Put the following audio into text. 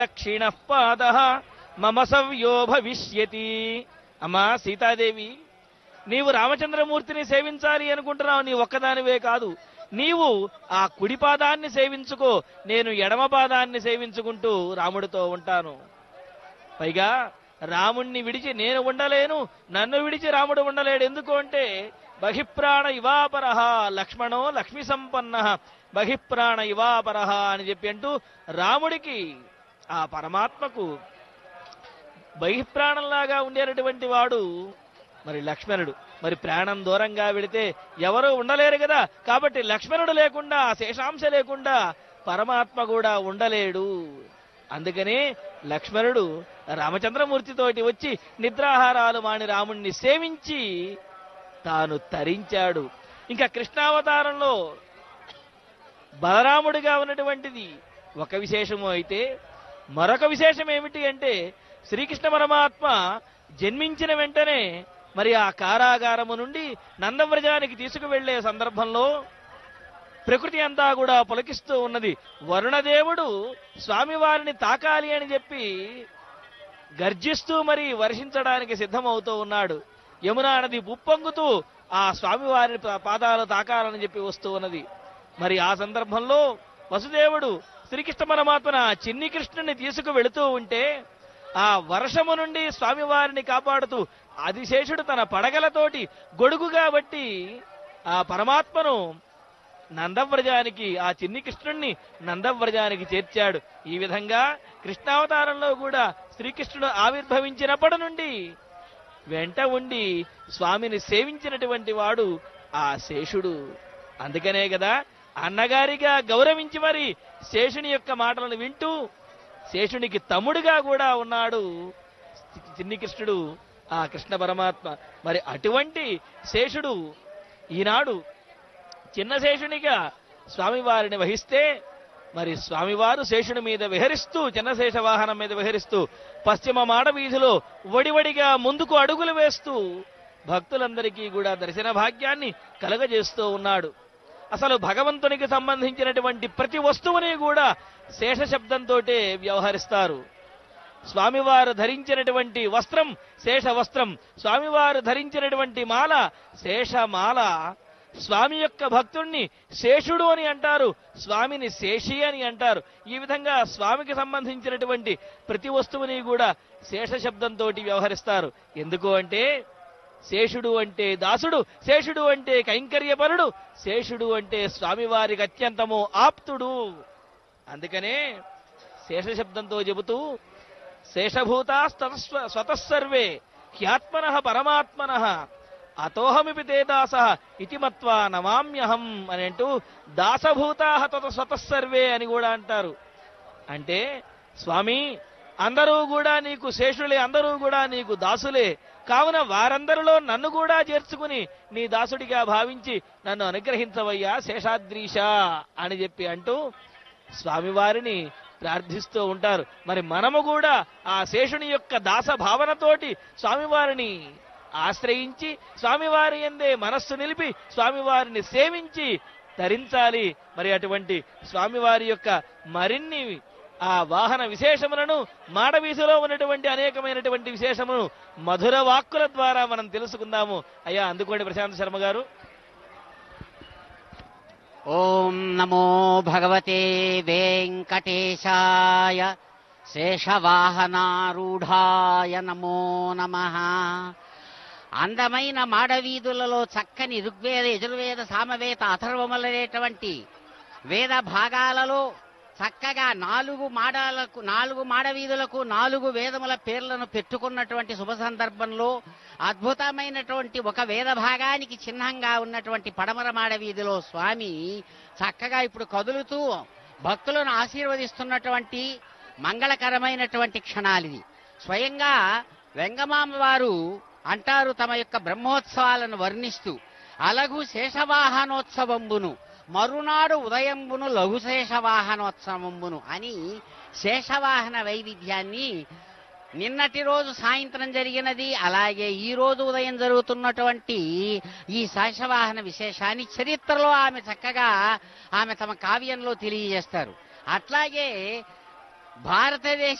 క్షీణః పాదః మమ సవ్యో భవిష్యతి. అమ్మా సీతాదేవి, నీవు రామచంద్రమూర్తిని సేవించాలి అనుకుంటున్నావు. నీ ఒక్కదానివే కాదు, నీవు ఆ కుడి పాదాన్ని సేవించుకో, నేను ఎడమ పాదాన్ని సేవించుకుంటూ రాముడితో ఉంటాను. పైగా రాముణ్ణి విడిచి నేను ఉండలేను, నన్ను విడిచి రాముడు ఉండలేడు. ఎందుకు అంటే బహిప్రాణ ఇవాపరః లక్ష్మణో లక్ష్మి సంపన్న బహిప్రాణ ఇవాపరః అని చెప్పి అంటూ రాముడికి, ఆ పరమాత్మకు బహిప్రాణంలాగా ఉండేటటువంటి వాడు మరి లక్ష్మణుడు. మరి ప్రాణం దూరంగా వెళితే ఎవరూ ఉండలేరు కదా. కాబట్టి లక్ష్మణుడు లేకుండా, శేషాంశ లేకుండా పరమాత్మ కూడా ఉండలేడు. అందుకనే లక్ష్మణుడు రామచంద్రమూర్తితోటి వచ్చి నిద్రాహారాలు మాని రాముణ్ణి సేవించి తాను తరించాడు. ఇంకా కృష్ణావతారంలో బలరాముడిగా ఉన్నటువంటిది ఒక విశేషము అయితే, మరొక విశేషం ఏమిటి అంటే శ్రీకృష్ణ పరమాత్మ జన్మించిన వెంటనే మరి ఆ కారాగారము నుండి నందవ్రజానికి తీసుకువెళ్లే సందర్భంలో ప్రకృతి అంతా కూడా పులకిస్తూ ఉన్నది. వరుణదేవుడు స్వామివారిని తాకాలి అని చెప్పి గర్జిస్తూ మరి వర్షించడానికి సిద్ధమవుతూ ఉన్నాడు. యమునా నది ఉప్పొంగుతూ ఆ స్వామివారి పాదాలు తాకాలని చెప్పి వస్తూ ఉన్నది. మరి ఆ సందర్భంలో వసుదేవుడు శ్రీకృష్ణ పరమాత్మన చిన్ని కృష్ణుని తీసుకు వెళుతూ ఉంటే ఆ వర్షము నుండి స్వామివారిని కాపాడుతూ ఆదిశేషుడు తన పడగలతోటి గొడుగుగా బట్టి ఆ పరమాత్మను నందవ్రజానికి, ఆ చిన్ని కృష్ణుణ్ణి నందవ్రజానికి చేర్చాడు. ఈ విధంగా కృష్ణావతారంలో కూడా శ్రీకృష్ణుడు ఆవిర్భవించినప్పటి నుండి వెంట ఉండి స్వామిని సేవించినటువంటి వాడు ఆ శేషుడు. అందుకనే కదా అన్నగారిగా గౌరవించి మరి శేషుని యొక్క మాటలను వింటూ శేషునికి తమ్ముడిగా కూడా ఉన్నాడు చిన్ని కృష్ణుడు, ఆ కృష్ణ పరమాత్మ. మరి అటువంటి శేషుడు ఈనాడు చిన్న శేషునిగా స్వామివారిని వహిస్తే, మరి స్వామివారు శేషుని మీద విహరిస్తూ, చిన్నశేష వాహనం మీద విహరిస్తూ పశ్చిమ మాడ వీధిలో వడివడిగా ముందుకు అడుగులు వేస్తూ భక్తులందరికీ కూడా దర్శన భాగ్యాన్ని కలగజేస్తూ ఉన్నాడు. అసలు భగవంతునికి సంబంధించినటువంటి ప్రతి వస్తువుని కూడా శేష శబ్దంతోటే వ్యవహరిస్తారు. స్వామివారు ధరించినటువంటి వస్త్రం శేష వస్త్రం, స్వామివారు ధరించినటువంటి మాల శేషమాల. స్వామి యొక్క భక్తుణ్ణి శేషుడు అని అంటారు, స్వామిని శేషి అని అంటారు. ఈ విధంగా స్వామికి సంబంధించినటువంటి ప్రతి వస్తువుని కూడా శేష శబ్దంతో వ్యవహరిస్తారు. ఎందుకు అంటే శేషుడు అంటే దాసుడు, శేషుడు అంటే కైంకర్యపరుడు, శేషుడు అంటే స్వామివారికి అత్యంతము ఆప్తుడు. అందుకనే శేష శబ్దంతో చెబుతూ శేషభూతా స్వతఃసర్వే హ్యాత్మనః పరమాత్మనః అతోహమిపి తే దాసః ఇతి మత్వా నమామ్యహం అని అంటూ దాసభూతాః స్వతఃసర్వే అని కూడా అంటారు. అంటే స్వామి అందరూ కూడా నీకు శేషులే, అందరూ కూడా నీకు దాసులే, కావున వారందరిలో నన్ను కూడా చేర్చుకుని నీ దాసుడిగా భావించి నన్ను అనుగ్రహించవయ్యా శేషాద్రీష అని చెప్పి అంటూ స్వామివారిని ప్రార్థిస్తూ ఉంటారు. మరి మనము కూడా ఆ శేషుని యొక్క దాస భావనతోటి స్వామివారిని ఆశ్రయించి స్వామివారి యందే మనస్సు నిలిపి స్వామివారిని సేవించి తరించాలి. మరి అటువంటి స్వామివారి యొక్క మరిన్ని ఆ వాహన విశేషములను, మాడవీధిలో ఉన్నటువంటి అనేకమైనటువంటి విశేషములను మధుర వాక్కుల ద్వారా మనం తెలుసుకుందాము. అయ్యా అందుకోండి ప్రశాంత్ శర్మ గారు. ఓం నమో భగవతే వెంకటేశాయ శేషవాహనారూఢాయ నమో నమః. అందమైన మాడవీధులలో చక్కని ఋగ్వేద, యజుర్వేద, సామవేద, అథర్వములనేటువంటి వేద భాగాలలో చక్కగా నాలుగు మాడవీధులకు 4 వేదముల పేర్లను పెట్టుకున్నటువంటి శుభ సందర్భంలో అద్భుతమైనటువంటి ఒక వేద భాగానికి చిహ్నంగా ఉన్నటువంటి పడమర మాడవీధిలో స్వామి చక్కగా ఇప్పుడు కదులుతూ భక్తులను ఆశీర్వదిస్తున్నటువంటి మంగళకరమైనటువంటి క్షణాలిది. స్వయంగా వెంగమాంబ వారు అంటారు తమ యొక్క బ్రహ్మోత్సవాలను వర్ణిస్తూ, అలగు శేషవాహనోత్సవంబును మరునాడు ఉదయంబును లఘుశేషవాహనోత్సవంబును అని శేషవాహన వైవిధ్యాన్ని నిన్నటి రోజు సాయంత్రం జరిగినది, అలాగే ఈ రోజు ఉదయం జరుగుతున్నటువంటి ఈ శేషవాహన విశేషాన్ని చరిత్రలో ఆమె చక్కగా తమ కావ్యంలో తెలియజేస్తారు. అట్లాగే భారతదేశ